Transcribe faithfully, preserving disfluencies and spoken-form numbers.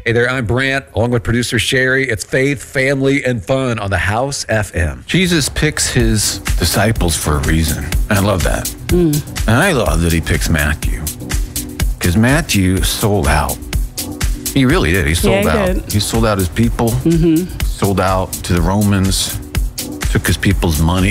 Hey there, I'm Brant, along with producer Sherry. It's faith, family, and fun on the House F M. Jesus picks his disciples for a reason. I love that. Mm. And I love that he picks Matthew. Because Matthew sold out. He really did. He sold yeah, he out. Did. He sold out his people. Mm-hmm. Sold out to the Romans. Took his people's money.